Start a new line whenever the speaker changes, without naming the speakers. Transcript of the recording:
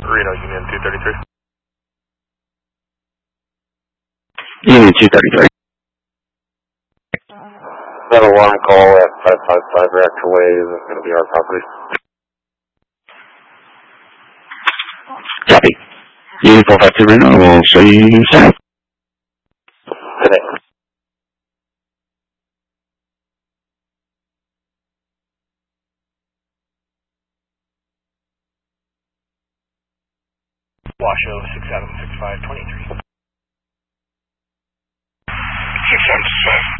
Reno Union 233.
Union 233.
That alarm call at 555 Reactor Way is going to be our property.
Copy. Union 452 Reno will show you south.
Today.
Washoe 676523.
6765.